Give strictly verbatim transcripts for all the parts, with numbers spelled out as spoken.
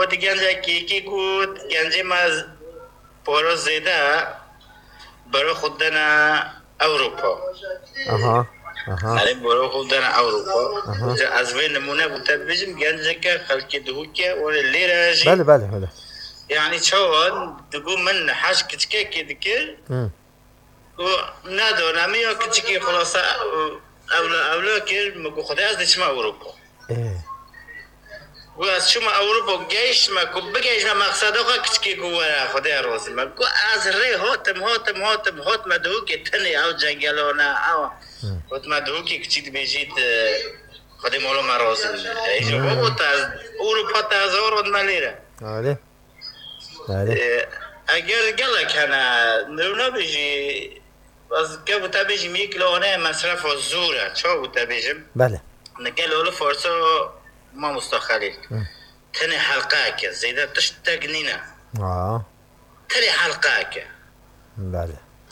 خودی گنجه که کی گود گنجه ما پارا زیده برای خودنا اروپا. آها آها. آره برای خودنا اروپا. جا از وی نمونه بوده بیشتر گنجه که خالقی دهو که ولی لیراجی. بله بله بله. یعنی چون دگو من حش کتکه که دکر. و ندارم یا کتکی خلاصه اولا اولا که مگو خدا از دیشم اروپا. و از شما اروپا گیش مگو بگیش ما مقصد آخه کتکی گواره خدا روزی مگو از ری هاتم هاتم هاتم هات مدهو که تنی او جنگلانه او هات مدهو که کتکی بیجید خدا مالو مرازی ایجا بابا تا از اروپا تا از آراد ملیره. آره. آره. اگر گله کنه نرونه بیجی از که بوده بیجیم یک لانه مصرف و زوره چه بوده بیجیم؟ بله. نگل اولو فارسا ما مستخلیل تنی حلقه که زیده تشت تگنینه آه. تنی حلقه که بله.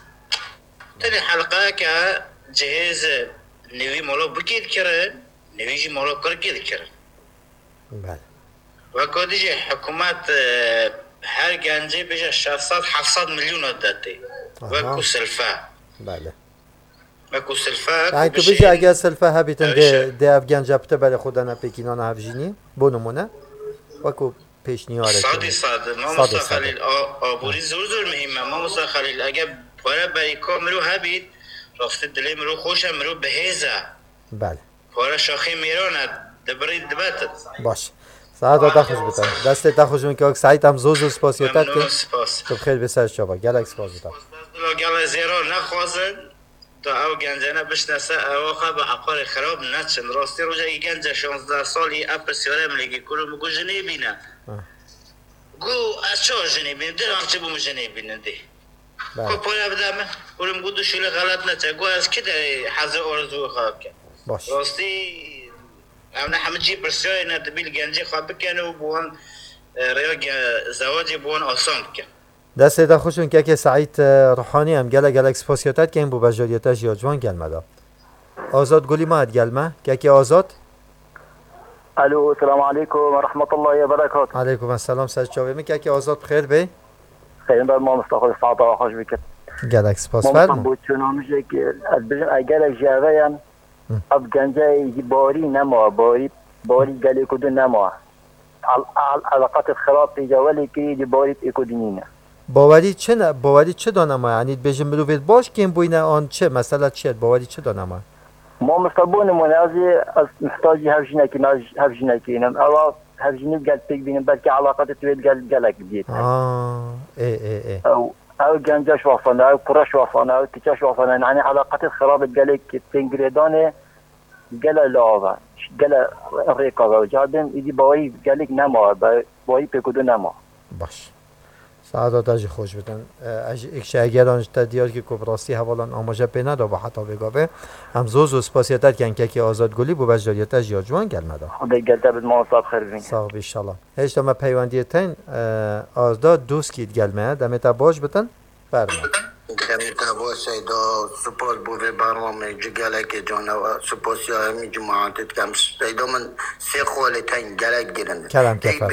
تنی حلقه که جهاز نوی مولا بگید کرد نویجی مولا کرگید کرد. بله. و کدیجی حکومت هر گنجه بیشه ششصد هفتصد میلیون داده و کو سلفه. بله. و کو سلفه. یعنی تو بیشه اگر سلفه هبیتن ده ده افغان جبته برای خدا نپیکینان هفجینی بونمونه و کو پیش نیاره. صادی صاد ما مستخلیل آبوری زور زور مهمه ما مستخلیل اگر پاره برای کامرو هبید راستی دلی مرو خوشم مرو بهیزه. بله. پاره شاخی میرانه دبرید دبتت. باش. ساعت آتا خوش بتن. دست تا خوش میکنم که سعید هم زوز سپاسیاتت که. تو بخیر بسر شما. گلک سپاسیات. گله زیرا نخوازن. تا او گنجانه بشناسه او خب عقار خراب نچن راستی روزه ای گنجه شانزده سالی اپ سیاره ملگی کلو مگو جنی بینه. گو از چه جنی بینه؟ درام چه بوم جنی بینه دی. کو پاره بدم. کلو مگو دوشیله غلط نچه. گو از کی داری حاضر آرزو خواب که. باش. راستی انا حمجي برسيو ان دبيل گنجي خواب كانوا بون ريا زواجي بون آسان كان دست دا خوشون که که سعید روحانی هم گله گله اکسپاسیاتت که این بو بجاریتش یا جوان گلمه دا آزاد گلی ما هد گلمه که که آزاد الو السلام علیکم و رحمت الله و برکاته. علیکم السلام سر چاوه می که که آزاد بخیر بی خیلی بر ما مستقل ساعت آقا خوش بکر گله اکسپاس فرمو ما بود چنانوشه که از بجن اگر جاوه هم اب گنجه باری نما باری باری گلی کدو نما علاقات خراب پیجا ولی که دی باری اکودینینه باوری چه نه باوری چه دانم یعنی بجم بروید باش که این بوینه آن چه مثلا چیه باوری چه دانم ما مستقبون منازی از محتاجی هفجینه که ناز هفجینه که اینم اول هفجینی گل پیک بینم بلکه علاقات توید گل گلک بیت آه ای ای ای او او گنجش وافانه او پرش وافانه او تیچش وافانه یعنی علاقات خراب گلک که تنگریدانه گل لاوا گل ریکا و جادن ایدی باوی گلک نما باوی پیکودو نما باش سعادت اجی خوش بدن اجی اکشه اگر آنج تدیار که کبراستی حوالان آماجه پینه دا با حتا بگابه هم زوز و سپاسیتت کن که که آزاد گلی بو بجاریت اجی جوان گلمه دا خدا گلتا بد ما صاحب خیر بین صاحب ایشالله هشتا ما پیواندیتین آزاد دوست کید گلمه دمیتا باش بتن فرمه دمیتا باش سیدا سپاس بوده برنامه جگلک جانو سپاسی همی جماعتت کم سیدا من سه خالتین گلک گیرنده کلم کفر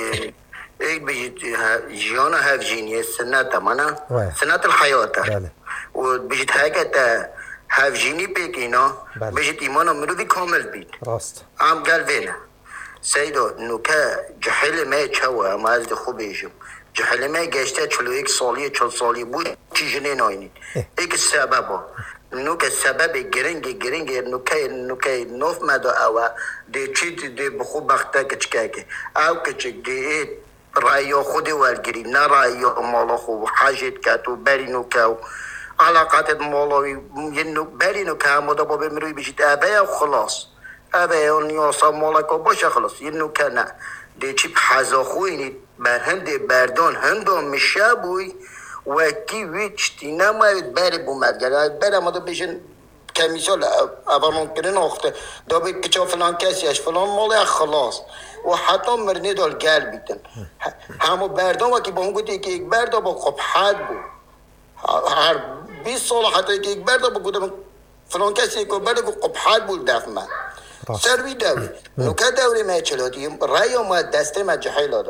ایک بیشت جیان هفجینی سنت مانا سنت الحیات و بیشت حقیقت هفجینی پیکینا بیشت ایمان مروی کامل بید راست ام گل وینه سیدو نوکه جحیل ما چوه ما از خوبیشم جحیل ما گشته چلو یک سالی چل سالی بود چی جنین آینید ایک سببا نوکه سبب گرنگ گرنگ نوکه نوکه نوف مدو اوه دی چی دی بخوب بخته کچکه که او کچک دی رأيو خودي والجري نا رأيو مالا خو حاجت كاتو برينو كاو علاقات مالاوي ينو برينو كاو مدا بابا مروي بيجيت أبايا وخلاص أبايا ونياسا مالاكو باشا خلاص ينو كانا دي چيب حزا خويني برهند بردان هندو مشابوي وكي ويچتي نمايد باري بومدگر باري مدا بيجن كمثال أبرمان كرين أخته دابي كچا فلان كسيش فلان مالا خلاص و حتی مرنی دال گل بیتن همو بردان وکی با هم گوتی که یک بردا با خب حد بود هر بیست سال حتی که یک بردا با گوتم فلان کسی که بردا خب حد بود دفمه سروی دوری نوکه دوری ما چلاتی رای ما دسته ما جحیل